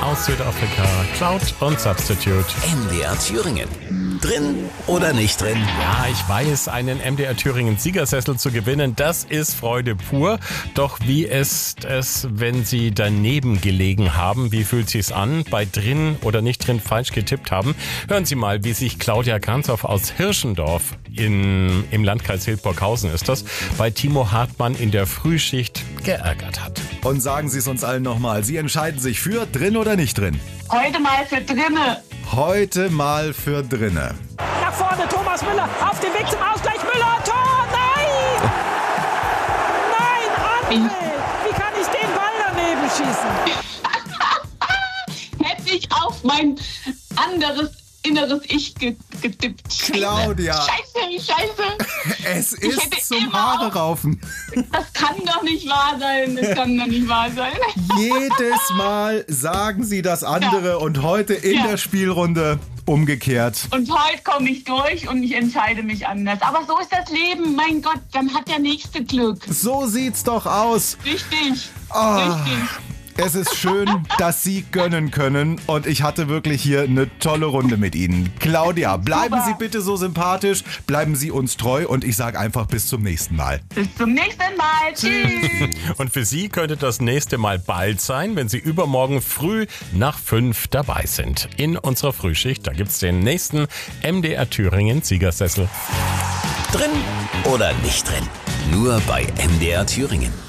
aus Südafrika, Cloud und Substitute. MDR Thüringen. Drin oder nicht drin? Ja, ich weiß, einen MDR Thüringen Siegersessel zu gewinnen, das ist Freude pur. Doch wie ist es, wenn Sie daneben gelegen haben? Wie fühlt sich's an, bei drin oder nicht drin falsch getippt haben? Hören Sie mal, wie sich Claudia Kranzow aus Hirschendorf im Landkreis Hildburghausen ist das, bei Timo Hartmann in der Frühschicht geärgert hat. Und sagen Sie es uns allen nochmal. Sie entscheiden sich für drin oder nicht drin? Heute mal für drinne. Heute mal für drinne. Nach vorne Thomas Müller auf dem Weg zum Ausgleich. Müller, Tor, nein! Nein, André! Wie kann ich den Ball daneben schießen? Hätte ich auf mein anderes inneres Ich getippt. Claudia. Scheiße. Es Ich hätte ist zum immer Haare raufen. Das kann doch nicht wahr sein. Jedes Mal sagen Sie das andere Ja. und heute in Ja. der Spielrunde umgekehrt. Und heute komme ich durch und ich entscheide mich anders. Aber so ist das Leben. Mein Gott, dann hat der Nächste Glück. So sieht's doch aus. Richtig. Ah. Richtig. Es ist schön, dass Sie gönnen können und ich hatte wirklich hier eine tolle Runde mit Ihnen. Claudia, bleiben Super. Sie bitte so sympathisch, bleiben Sie uns treu und ich sage einfach bis zum nächsten Mal. Bis zum nächsten Mal. Tschüss. Und für Sie könnte das nächste Mal bald sein, wenn Sie übermorgen früh nach 5 dabei sind. In unserer Frühschicht, da gibt's den nächsten MDR Thüringen Siegersessel. Drin oder nicht drin? Nur bei MDR Thüringen.